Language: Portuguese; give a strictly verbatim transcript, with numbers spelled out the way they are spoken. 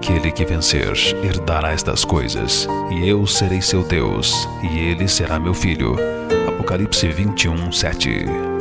aquele que vencer herdará estas coisas, e eu serei seu Deus, e ele será meu filho. Apocalipse vinte e um, sete.